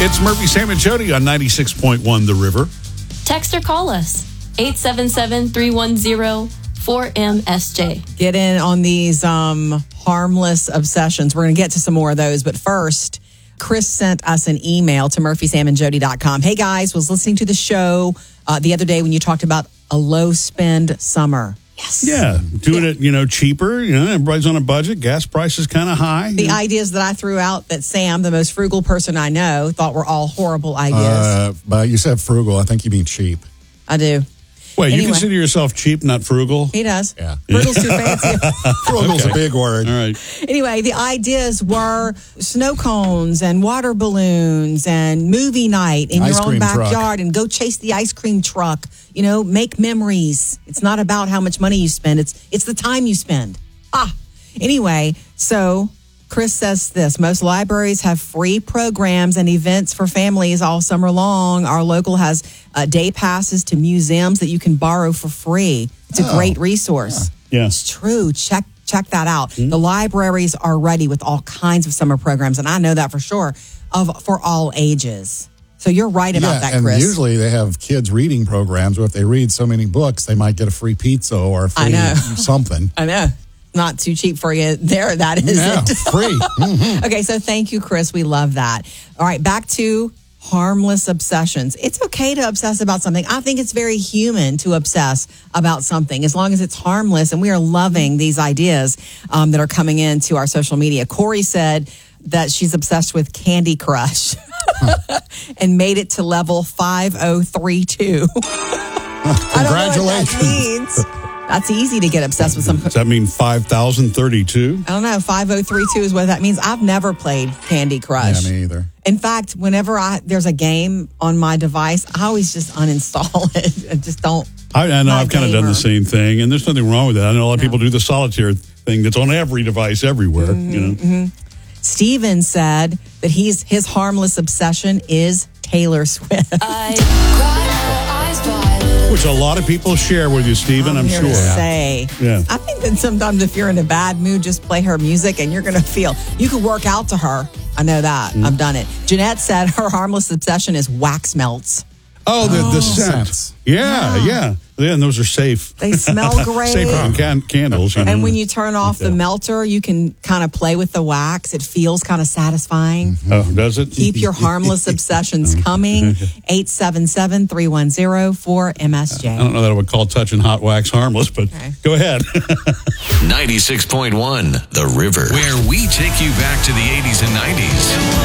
It's Murphy, Sam, and Jody on 96.1 The River. Text or call us, 877-310-4MSJ. Get in on these harmless obsessions. We're going to get to some more of those. But first, Chris sent us an email to murphysamandjody.com. Hey, guys, was listening to the show the other day when you talked about a low-spend summer. Yes. Yeah, doing it, cheaper. Everybody's on a budget. Gas prices kind of high. The ideas that I threw out that Sam, the most frugal person I know, thought were all horrible ideas. But you said frugal. I think you mean cheap. I do. Wait, Anyway. you consider yourself cheap, not frugal? He does. Yeah. Frugal's too fancy. Frugal's a big word. All right. Anyway, the ideas were snow cones and water balloons and movie night in Ice your own cream truck. backyard and go chase the ice cream truck. Make memories. It's not about how much money you spend. It's the time you spend. Anyway, so Chris says this: most libraries have free programs and events for families all summer long. Our local has day passes to museums that you can borrow for free. It's a great resource. Yeah. It's true. Check that out. The libraries are ready with all kinds of summer programs, and I know that for sure, for all ages. So you're right about that, and Chris. usually they have kids reading programs where if they read so many books, they might get a free pizza or a free something. I know. Not too cheap for you there, that is Yeah, it. free. Mm-hmm. Okay, so thank you, Chris. We love that. All right, back to harmless obsessions. It's okay to obsess about something. I think it's very human to obsess about something as long as it's harmless, and we are loving these ideas that are coming into our social media. Corey said that she's obsessed with Candy Crush and made it to level 5032. I don't know what that means. That's easy to get obsessed with something. Does that mean 5,032? I don't know. 5032 is what that means. I've never played Candy Crush. Yeah, me either. In fact, whenever there's a game on my device, I always just uninstall it. I just don't. I know. Not I've kind of done the same thing, and there's nothing wrong with that. I know a lot of people do the solitaire thing that's on every device everywhere. Steven said that his harmless obsession is Taylor Swift. Which a lot of people share with you, Stephen, I'm here sure. to say. Yeah. I think that sometimes if you're in a bad mood, just play her music and you're going to feel. You can work out to her. I know that. I've done it. Jeanette said her harmless obsession is wax melts. Oh, the scent. Scents. Yeah. And those are safe. They smell great. Safer than candles. And when you turn off the melter, you can kind of play with the wax. It feels kind of satisfying. Oh, does it? Keep your harmless obsessions coming. 877-310-4MSJ. I don't know that I would call touching hot wax harmless, but go ahead. 96.1 The River, where we take you back to the 80s and 90s.